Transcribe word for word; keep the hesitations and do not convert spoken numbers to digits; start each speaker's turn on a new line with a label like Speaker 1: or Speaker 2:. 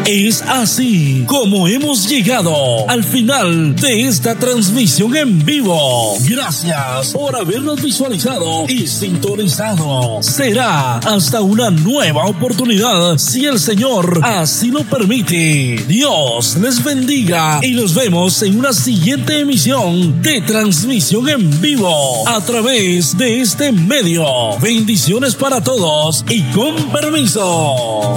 Speaker 1: Es así como hemos llegado al final de esta transmisión en vivo. Gracias por habernos visualizado y sintonizado. Será hasta una nueva oportunidad si el Señor así lo permite. Dios les bendiga y nos vemos en una siguiente emisión de transmisión en vivo a través de este medio. Bendiciones para todos y con permiso.